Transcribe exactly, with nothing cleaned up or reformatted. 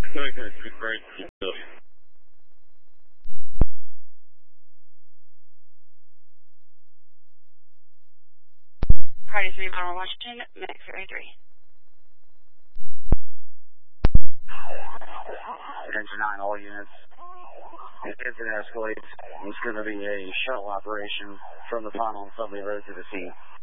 Party three, Mile Washington, Medic thirty-three. Engine nine, all units. If it escalates, it's going to be a shuttle operation from the tunnel on Subway Road to the scene.